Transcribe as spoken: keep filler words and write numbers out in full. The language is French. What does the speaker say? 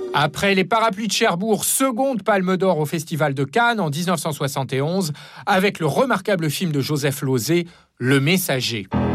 Après les Parapluies de Cherbourg, seconde Palme d'Or au Festival de Cannes en dix-neuf cent soixante et onze, avec le remarquable film de Joseph Losey, Le Messager.